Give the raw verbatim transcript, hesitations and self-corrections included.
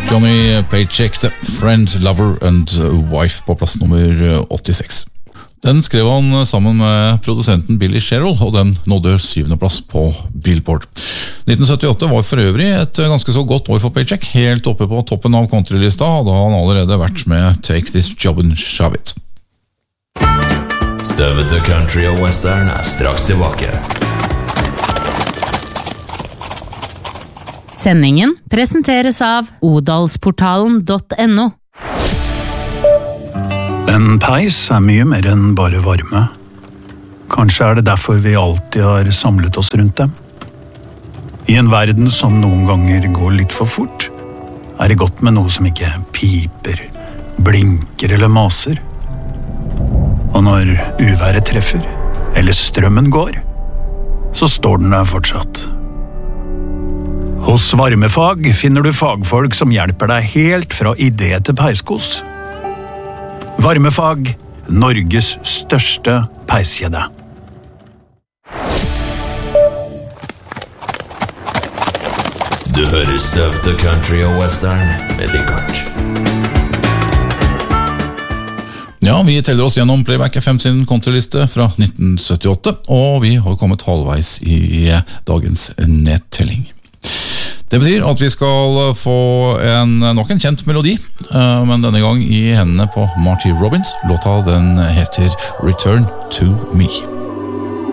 Johnny Paycheck, Friend, Lover and Wife på plass nummer åttiseks. Den skrev han sammen med produsenten Billy Sherrill, og den nådde syvende plass på Billboard. nitten syttiåtte var for øvrig et ganske så godt år for Paycheck. Helt oppe på toppen av countrylista hadde han allerede vært med Take This Job and Shove It. Støvete country og western er straks tilbake. Sendingen presenteres av odalsportalen punktum no. En peis er mye mer enn bare varme. Kanskje er det derfor vi alltid har samlet oss rundt dem. I en verden som noen ganger går litt for fort, er det godt med noe som ikke piper, blinker eller maser. Og når uværet treffer, eller strømmen går, så står den der fortsatt. Hos Varmefag finner du fagfolk som hjelper deg helt fra idé til peiskos. Varmefag, Norges største peiskjede. Du hører støvete country og western med Richard. Ja, vi teller oss gjennom Playback F M sin countryliste fra nitten syttiåtte, og vi har kommet halvveis i dagens nedtelling. Det betyr at vi skal få en, nok en kjent melodi, men denne gang i hendene på Marty Robbins. Låta den heter Return to Me.